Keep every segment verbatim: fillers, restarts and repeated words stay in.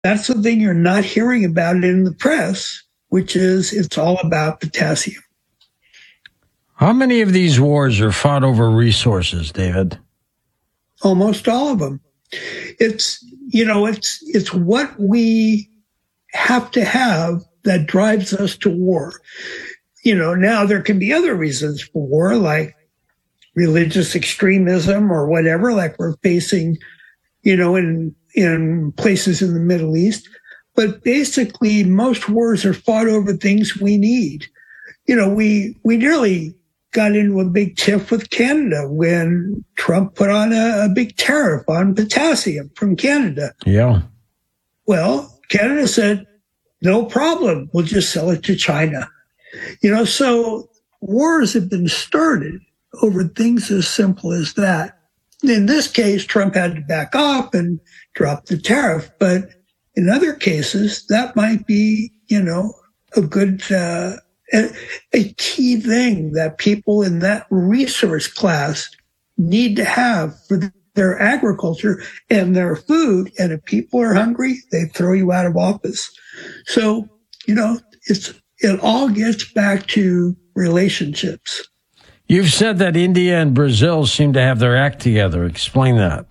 That's the thing you're not hearing about in the press, which is it's all about potassium. How many of these wars are fought over resources, David? Almost all of them. It's, you know, it's, it's what we have to have that drives us to war. You know, now there can be other reasons for war, like religious extremism or whatever, like we're facing, you know, in, in places in the Middle East. But basically, most wars are fought over things we need. You know, we, we nearly got into a big tiff with Canada when Trump put on a, a big tariff on potassium from Canada. Yeah. Well, Canada said, no problem. We'll just sell it to China. You know, so wars have been started over things as simple as that. In this case, Trump had to back off and drop the tariff. But in other cases, that might be, you know, a good, uh, a, a key thing that people in that resource class need to have for their agriculture and their food. And if people are hungry, they throw you out of office. So, you know, it's, it all gets back to relationships. You've said that India and Brazil seem to have their act together. Explain that.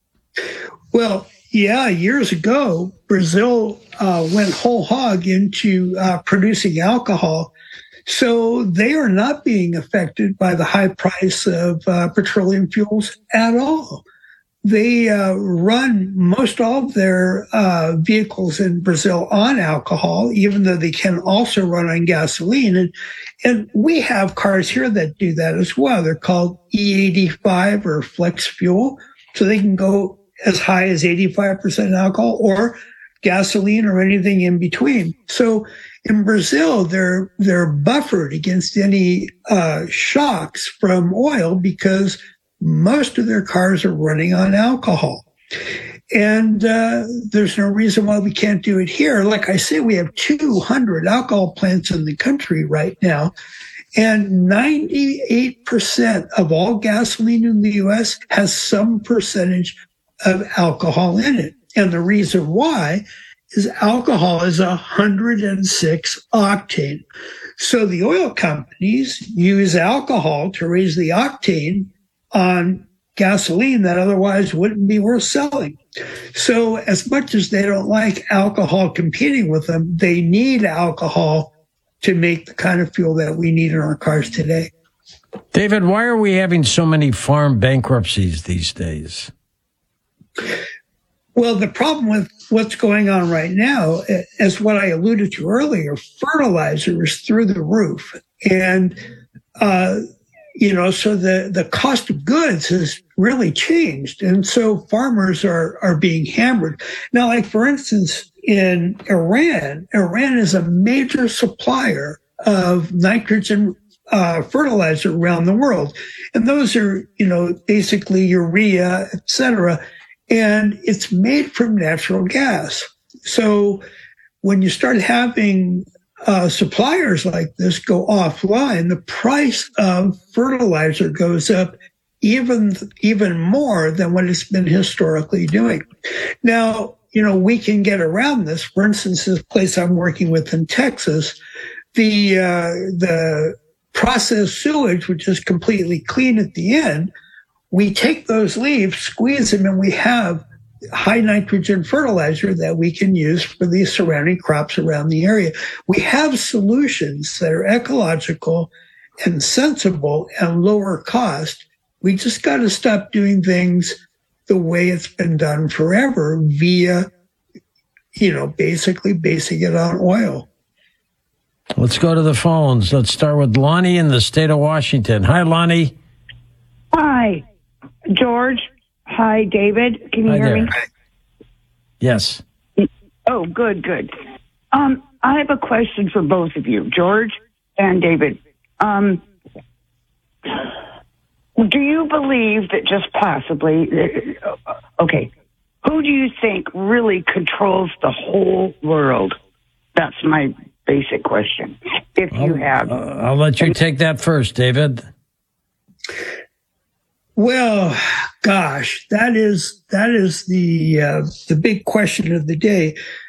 Well, yeah, years ago, Brazil uh, went whole hog into uh, producing alcohol. So they are not being affected by the high price of uh, petroleum fuels at all. They uh, run most all of their uh, vehicles in Brazil on alcohol, even though they can also run on gasoline. And, and we have cars here that do that as well. They're called E eighty-five or flex fuel. So they can go as high as eighty-five percent alcohol or gasoline or anything in between. So in Brazil, they're, they're buffered against any uh, shocks from oil because most of their cars are running on alcohol. And uh, there's no reason why we can't do it here. Like I say, we have two hundred alcohol plants in the country right now. And ninety-eight percent of all gasoline in the U S has some percentage of alcohol in it. And the reason why is alcohol is one hundred six octane. So the oil companies use alcohol to raise the octane on gasoline that otherwise wouldn't be worth selling. So as much as they don't like alcohol competing with them, they need alcohol to make the kind of fuel that we need in our cars today. David, why are we having so many farm bankruptcies these days? Well, the problem with what's going on right now, as what I alluded to earlier, fertilizer is through the roof. And, uh, you know, so the, the cost of goods has really changed. And so farmers are, are being hammered. Now, like, for instance, in Iran, Iran is a major supplier of nitrogen uh, fertilizer around the world. And those are, you know, basically urea, et cetera. And it's made from natural gas. So when you start having uh, suppliers like this go offline, the price of fertilizer goes up even, even more than what it's been historically doing. Now, you know, we can get around this. For instance, this place I'm working with in Texas, the, uh, the processed sewage, which is completely clean at the end, we take those leaves, squeeze them, and we have high nitrogen fertilizer that we can use for the surrounding crops around the area. We have solutions that are ecological and sensible and lower cost. We just got to stop doing things the way it's been done forever via, you know, basically basing it on oil. Let's go to the phones. Let's start with Lonnie in the state of Washington. Hi, Lonnie. Hi. George. Hi, David. Can you Hi hear there. me? Yes. Oh, good, good. Um, I have a question for both of you, George and David. Um, do you believe that just possibly, uh, okay, who do you think really controls the whole world? That's my basic question. If you I'll, have. Uh, I'll let you take that first, David. Well, gosh, that is that is the uh, the big question of the day.